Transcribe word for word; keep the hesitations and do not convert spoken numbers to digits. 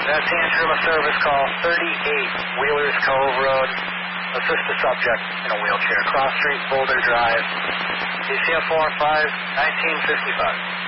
That's Andrew, service call thirty-eight, Wheelers Cove Road. Assist the subject in a wheelchair. Cross Street, Boulder Drive. D C F four one five, nineteen fifty-five.